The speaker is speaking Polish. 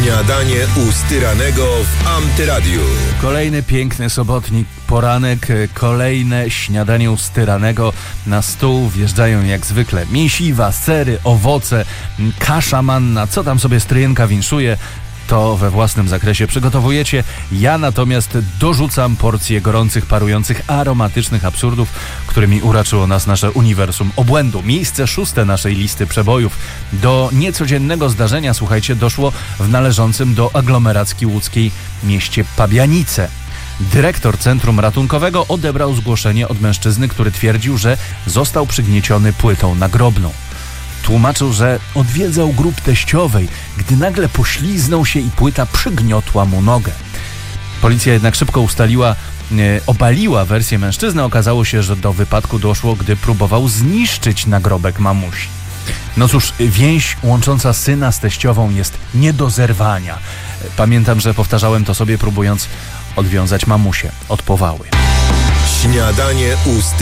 Śniadanie u Styranego w Antyradiu. Kolejny piękny sobotni poranek, kolejne śniadanie u Styranego. Na stół wjeżdżają jak zwykle mięsiwa, sery, owoce, kasza manna, co tam sobie stryjenka winszuje, to we własnym zakresie przygotowujecie. Ja natomiast dorzucam porcję gorących, parujących, aromatycznych absurdów, którymi uraczyło nas nasze uniwersum obłędu. Miejsce 6 naszej listy przebojów. Do niecodziennego zdarzenia, słuchajcie, doszło w należącym do aglomeracki łódzkiej mieście Pabianice. Dyrektor centrum ratunkowego odebrał zgłoszenie od mężczyzny, który twierdził, że został przygnieciony płytą nagrobną. Tłumaczył, że odwiedzał grób teściowej, gdy nagle pośliznął się i płyta przygniotła mu nogę. Policja jednak szybko obaliła wersję mężczyzny. Okazało się, że do wypadku doszło, gdy próbował zniszczyć nagrobek mamusi. No cóż, więź łącząca syna z teściową jest nie do zerwania. Pamiętam, że powtarzałem to sobie, próbując odwiązać mamusię od powały. Śniadanie u